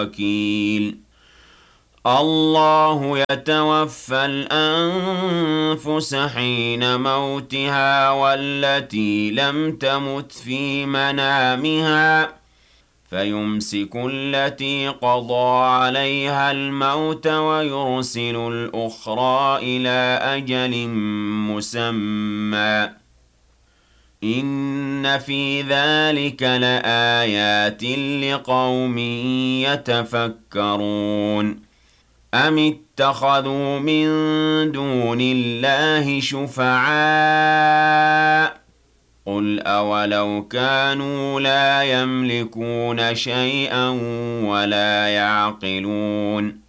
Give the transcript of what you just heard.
وكيل الله يتوفى الأنفس حين موتها والتي لم تمت في منامها فيمسك التي قضى عليها الموت ويرسل الأخرى إلى أجل مسمى إن في ذلك لآيات لقوم يتفكرون أم اتخذوا من دون الله شفعاء قل أولو كانوا لا يملكون شيئا ولا يعقلون